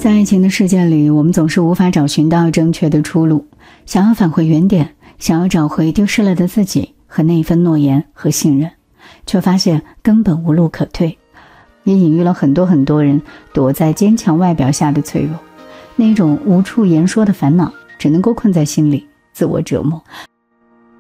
在爱情的世界里，我们总是无法找寻到正确的出路，想要返回原点，想要找回丢失了的自己和那一份诺言和信任，却发现根本无路可退，也隐喻了很多人躲在坚强外表下的脆弱，那种无处言说的烦恼，只能够困在心里，自我折磨。